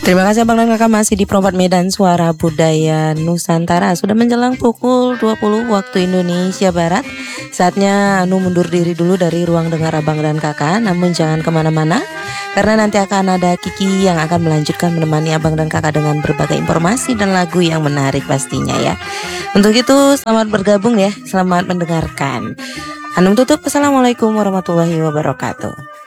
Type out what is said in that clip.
Terima kasih Abang dan Kakak masih di Probat Medan Suara Budaya Nusantara. Sudah menjelang pukul 20 waktu Indonesia Barat. Saatnya Anu mundur diri dulu dari ruang dengar Abang dan Kakak. Namun jangan kemana-mana, karena nanti akan ada Kiki yang akan melanjutkan menemani Abang dan Kakak dengan berbagai informasi dan lagu yang menarik pastinya ya. Untuk itu selamat bergabung ya, selamat mendengarkan. Anu tutup, Assalamualaikum warahmatullahi wabarakatuh.